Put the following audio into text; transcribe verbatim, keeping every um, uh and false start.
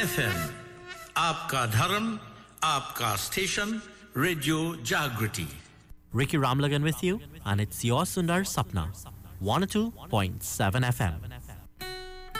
F M, आपका धर्म, आपका स्टेशन, रेडियो जागृति. Ricky Ramlagan with you, and it's your Sundar Sapna, one oh two point seven F M.